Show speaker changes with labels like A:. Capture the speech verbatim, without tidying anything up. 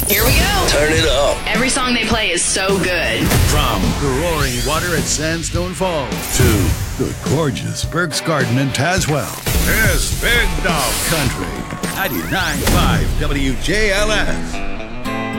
A: Here we go.
B: Turn it up.
A: Every song they play is so good.
C: From the roaring water at Sandstone Falls to the gorgeous Burke's Garden in Tazewell, here's Big Dog Country. ninety-nine point five W J L S.